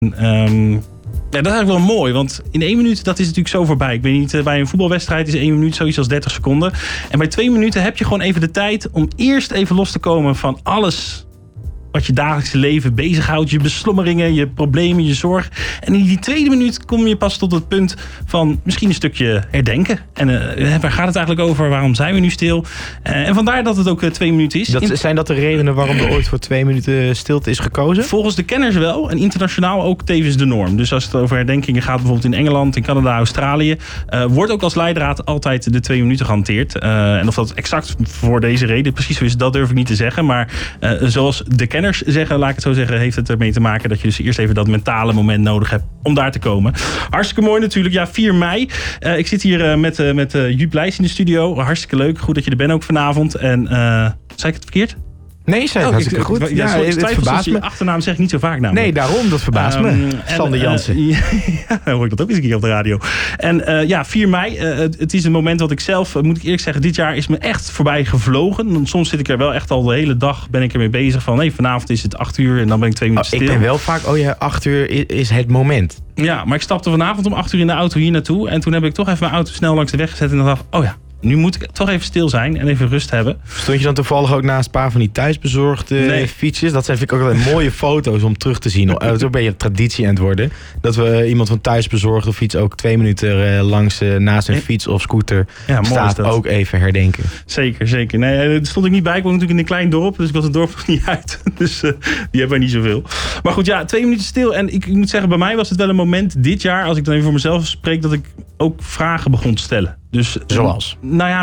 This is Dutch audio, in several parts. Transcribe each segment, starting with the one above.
Ja, dat is eigenlijk wel mooi, want in 1 minuut, dat is natuurlijk zo voorbij. Ik weet niet, bij een voetbalwedstrijd is 1 minuut zoiets als 30 seconden. En bij 2 minuten heb je gewoon even de tijd om eerst even los te komen van alles wat je dagelijkse leven bezighoudt. Je beslommeringen, je problemen, je zorg. En in die tweede minuut kom je pas tot het punt van misschien een stukje herdenken. En waar gaat het eigenlijk over? Waarom zijn we nu stil? En vandaar dat het ook 2 minuten is. Zijn dat de redenen waarom er ooit voor 2 minuten stilte is gekozen? Volgens de kenners wel. En internationaal ook tevens de norm. Dus als het over herdenkingen gaat, bijvoorbeeld in Engeland, in Canada, Australië, wordt ook als leidraad altijd de 2 minuten gehanteerd. En of dat exact voor deze reden precies zo is, dat durf ik niet te zeggen. Maar zoals de kenners zeggen, laat ik het zo zeggen, heeft het ermee te maken dat je dus eerst even dat mentale moment nodig hebt om daar te komen. Hartstikke mooi natuurlijk. Ja, 4 mei. Ik zit hier met Joep Leijs in de studio. Hartstikke leuk. Goed dat je er bent ook vanavond. En zei ik het verkeerd? Nee, zei het hartstikke goed. Ja, het verbaast me. Je achternaam zeg ik niet zo vaak namelijk. Nee, daarom. Dat verbaast me. Sander Jansen. Ja, dan hoor ik dat ook eens een keer op de radio. En 4 mei. Het is een moment wat ik zelf, moet ik eerlijk zeggen, dit jaar is me echt voorbij gevlogen. Soms zit ik er wel echt al de hele dag, ben ik ermee bezig van, nee, vanavond is het 8 uur en dan ben ik 2 minuten stil. Ik ben wel vaak, 8 uur is het moment. Ja, maar ik stapte vanavond om 8 uur in de auto hier naartoe. En toen heb ik toch even mijn auto snel langs de weg gezet en dacht, nu moet ik toch even stil zijn en even rust hebben. Stond je dan toevallig ook naast een paar van die thuisbezorgde fietsjes? Dat zijn, vind ik ook wel mooie foto's om terug te zien. Het is ook een beetje traditie aan het worden. Dat we iemand van thuisbezorgd of fiets ook 2 minuten langs naast een fiets of scooter staat ook even herdenken. Zeker. Nee, daar stond ik niet bij. Ik woon natuurlijk in een klein dorp, dus ik was het dorp nog niet uit. Dus die hebben wij niet zoveel. Maar goed, 2 minuten stil. En ik moet zeggen, bij mij was het wel een moment dit jaar, als ik dan even voor mezelf spreek, dat ik ook vragen begon te stellen. Dus, zoals?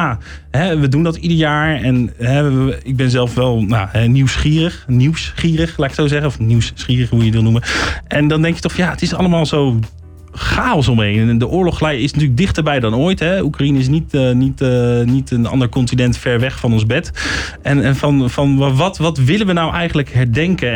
We doen dat ieder jaar. En ik ben zelf wel nieuwsgierig, laat ik zo zeggen. Of nieuwsgierig, hoe je het wil noemen. En dan denk je toch, het is allemaal zo chaos omheen. En de oorlog is natuurlijk dichterbij dan ooit. Hè. Oekraïne is niet een ander continent ver weg van ons bed. En van wat willen we nou eigenlijk herdenken?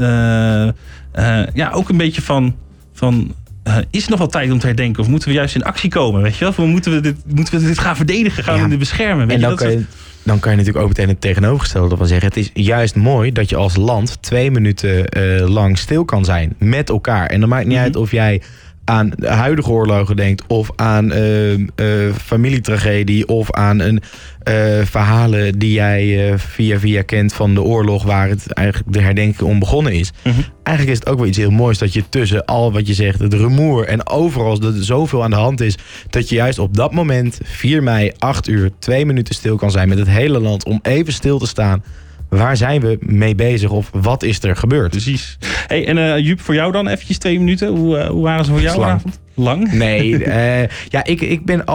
En ook een beetje van is er nog wel tijd om te herdenken? Of moeten we juist in actie komen? Weet je wel? Of moeten we dit gaan verdedigen? Gaan we dit beschermen? Weet en dan kan je natuurlijk ook meteen het tegenovergestelde ervan zeggen. Het is juist mooi dat je als land 2 minuten lang stil kan zijn met elkaar. En dan maakt niet uit of jij aan de huidige oorlogen denkt, of aan familietragedie, of aan verhalen die jij via kent van de oorlog, waar het eigenlijk de herdenking om begonnen is. Eigenlijk is het ook wel iets heel moois dat je tussen al wat je zegt, het rumoer en overal dat er zoveel aan de hand is, dat je juist op dat moment, 4 mei, 8 uur, 2 minuten stil kan zijn met het hele land om even stil te staan. Waar zijn we mee bezig of wat is er gebeurd? Precies. Hey, en Joep, voor jou dan eventjes 2 minuten. Hoe waren ze voor jou vanavond? Lang? Nee, ik ben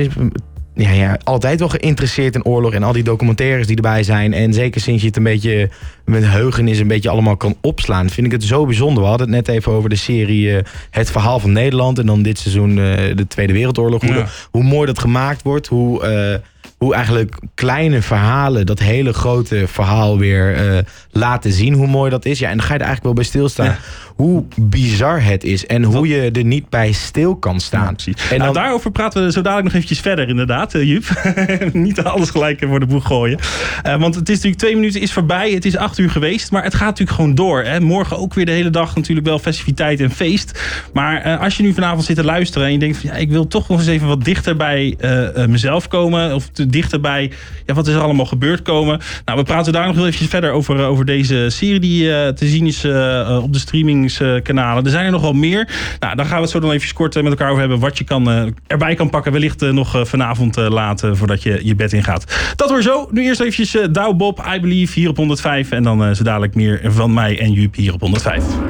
altijd wel geïnteresseerd in oorlog en al die documentaires die erbij zijn. En zeker sinds je het een beetje met heugenis een beetje allemaal kan opslaan, vind ik het zo bijzonder. We hadden het net even over de serie Het Verhaal van Nederland en dan dit seizoen de Tweede Wereldoorlog. Hoe mooi dat gemaakt wordt, hoe eigenlijk kleine verhalen dat hele grote verhaal weer laten zien hoe mooi dat is. Ja, en dan ga je er eigenlijk wel bij stilstaan. Ja. Hoe bizar het is en hoe je er niet bij stil kan staan. Ja, en dan, daarover praten we zo dadelijk nog eventjes verder inderdaad, Joep. Niet alles gelijk voor de boeg gooien. Want het is natuurlijk 2 minuten is voorbij. Het is 8 uur geweest, maar het gaat natuurlijk gewoon door. Hè. Morgen ook weer de hele dag natuurlijk wel festiviteit en feest. Maar als je nu vanavond zit te luisteren en je denkt van, ik wil toch nog eens even wat dichter bij mezelf komen. Of dichter bij wat is er allemaal gebeurd komen. Nou, we praten daar nog heel eventjes verder over deze serie die te zien is op de streamingskanalen. Er zijn er nog wel meer. Nou, daar gaan we het zo dan even kort met elkaar over hebben wat je erbij kan pakken. Wellicht nog vanavond laten voordat je je bed ingaat. Dat hoor zo. Nu eerst eventjes Douwe Bob, I Believe hier op 105. En dan zo dadelijk meer van mij en Joep hier op 105.